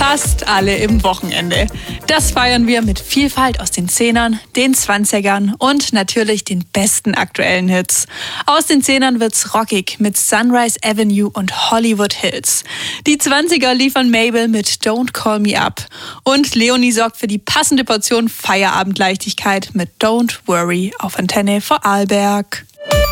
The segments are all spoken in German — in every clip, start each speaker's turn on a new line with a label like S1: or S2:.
S1: fast alle im Wochenende. Das feiern wir mit Vielfalt aus den 10ern, den 20ern und natürlich den besten aktuellen Hits. Aus den 10ern wird's rockig mit Sunrise Avenue und Hollywood Hills. Die 20er liefern Mabel mit Don't Call Me Up. Und Leonie sorgt für die passende Portion Feierabendleichtigkeit mit Don't Worry auf Antenne Vorarlberg.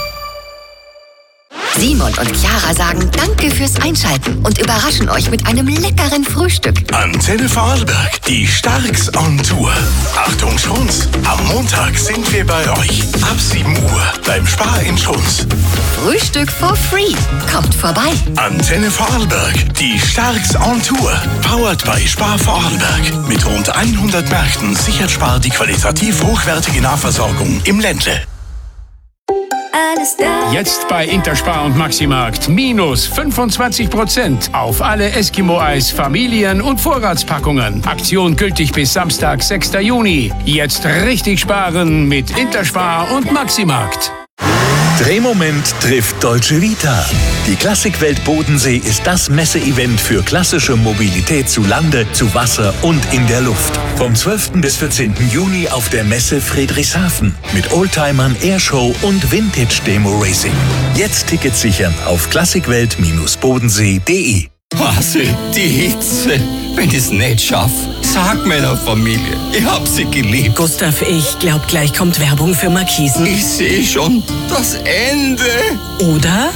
S2: Simon und Chiara sagen Danke fürs Einschalten und überraschen euch mit einem leckeren Frühstück.
S3: Antenne Vorarlberg, die Starks on Tour. Achtung Schruns, am Montag sind wir bei euch. Ab 7 Uhr beim Spar in Schruns.
S2: Frühstück for free. Kommt vorbei.
S3: Antenne Vorarlberg, die Starks on Tour. Powered by Spar Vorarlberg. Mit rund 100 Märkten sichert Spar die qualitativ hochwertige Nahversorgung im Ländle.
S4: Alles da.
S5: Jetzt bei Interspar und Maximarkt minus 25% auf alle Eskimo-Eis, Familien- und Vorratspackungen. Aktion gültig bis Samstag, 6. Juni. Jetzt richtig sparen mit Interspar und Maximarkt.
S6: Drehmoment trifft Deutsche Vita. Die Klassikwelt Bodensee ist das Messeevent für klassische Mobilität zu Lande, zu Wasser und in der Luft. Vom 12. bis 14. Juni auf der Messe Friedrichshafen mit Oldtimern, Airshow und Vintage-Demo-Racing. Jetzt Tickets sichern auf klassikwelt-bodensee.de.
S7: Hase, die Hitze. Wenn ich's nicht schaff, sag meiner Familie, ich hab sie geliebt.
S8: Gustav, ich glaub, gleich kommt Werbung für Markisen.
S7: Ich seh schon das Ende.
S8: Oder?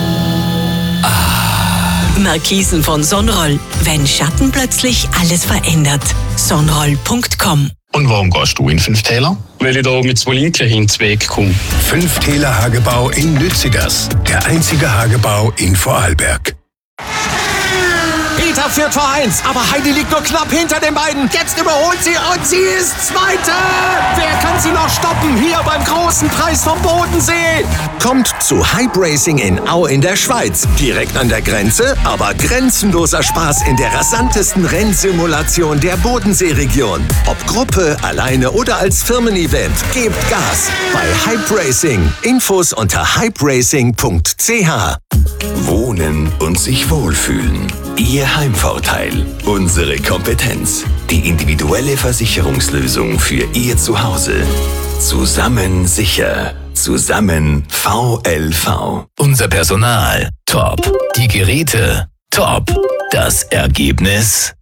S8: Markisen von Sonroll. Wenn Schatten plötzlich alles verändert. Sonroll.com.
S9: Und warum gehst du in 5 Täler?
S10: Weil ich da mit 2 Linken ins Weg komme.
S11: 5 Täler Hagebau in Lützigers. Der einzige Hagebau in Vorarlberg.
S12: Peter führt vor 1, aber Heidi liegt nur knapp hinter den beiden. Jetzt überholt sie und sie ist Zweite. Wer kann sie noch stoppen? Hier beim großen Preis vom Bodensee.
S13: Kommt zu Hype Racing in Au in der Schweiz. Direkt an der Grenze, aber grenzenloser Spaß in der rasantesten Rennsimulation der Bodenseeregion. Ob Gruppe, alleine oder als Firmen-Event. Gebt Gas bei Hype Racing. Infos unter hyperacing.ch.
S14: Wohnen und sich wohlfühlen. Ihr Heimvorteil. Unsere Kompetenz. Die individuelle Versicherungslösung für Ihr Zuhause. Zusammen sicher. Zusammen VLV.
S15: Unser Personal. Top. Die Geräte. Top. Das Ergebnis.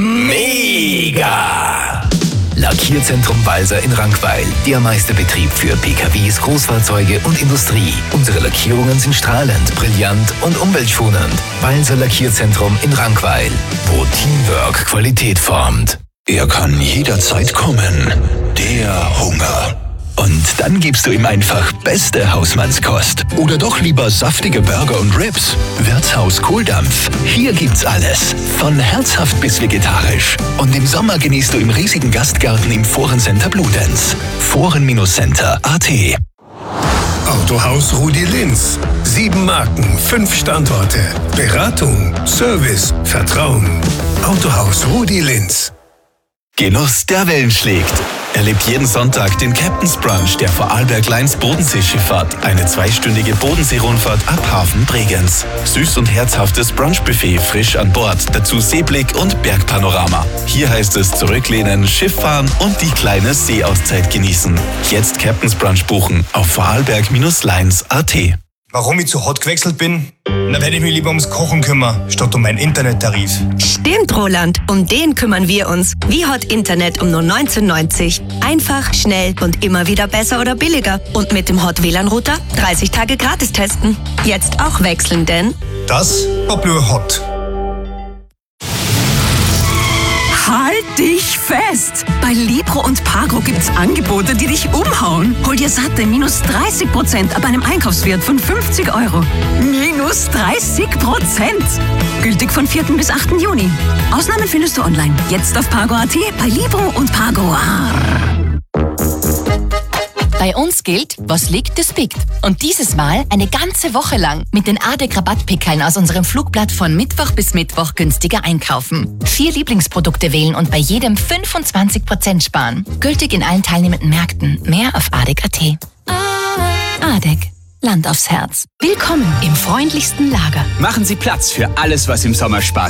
S15: Mega! Lackierzentrum Balser in Rankweil. Der Meisterbetrieb für PKWs, Großfahrzeuge und Industrie. Unsere Lackierungen sind strahlend, brillant und umweltschonend. Balser Lackierzentrum in Rankweil, wo Teamwork Qualität formt.
S14: Er kann jederzeit kommen. Der Hunger. Und dann gibst du ihm einfach beste Hausmannskost. Oder doch lieber saftige Burger und Ribs. Wirtshaus Kohldampf. Hier gibt's alles. Von herzhaft bis vegetarisch. Und im Sommer genießt du im riesigen Gastgarten im Forencenter Bludenz. Foren-Center.at.
S11: Autohaus Rudi Linz. 7 Marken, 5 Standorte. Beratung, Service, Vertrauen. Autohaus Rudi Linz.
S14: Genuss, der Wellen schlägt. Erlebt jeden Sonntag den Captain's Brunch der Vorarlberg Lines Bodenseeschifffahrt. Eine 2-stündige Bodenseerundfahrt ab Hafen Bregenz. Süß und herzhaftes Brunchbuffet frisch an Bord. Dazu Seeblick und Bergpanorama. Hier heißt es zurücklehnen, Schiff fahren und die kleine Seeauszeit genießen. Jetzt Captain's Brunch buchen auf vorarlberg-lines.at.
S16: Warum ich zu Hot gewechselt bin? Da werde ich mich lieber ums Kochen kümmern, statt um meinen Internettarif.
S17: Stimmt, Roland. Um den kümmern wir uns. Wie Hot Internet um nur 19,90. Einfach, schnell und immer wieder besser oder billiger. Und mit dem Hot WLAN-Router 30 Tage gratis testen. Jetzt auch wechseln, denn...
S16: Das war Blue Hot.
S8: Halt dich fest! Bei Libro und Pago gibt's Angebote, die dich umhauen. Hol dir satte minus 30% ab einem Einkaufswert von 50 €. Minus 30%! Gültig von 4. bis 8. Juni. Ausnahmen findest du online. Jetzt auf Pago.at, bei Libro und Pago.
S18: Bei uns gilt, was liegt, das biegt. Und dieses Mal eine ganze Woche lang mit den ADEC-Rabattpickeln aus unserem Flugblatt von Mittwoch bis Mittwoch günstiger einkaufen. 4 Lieblingsprodukte wählen und bei jedem 25% sparen. Gültig in allen teilnehmenden Märkten. Mehr auf ADEC.at. ADEC. Land aufs Herz. Willkommen im freundlichsten Lager.
S19: Machen Sie Platz für alles, was im Sommer Spaß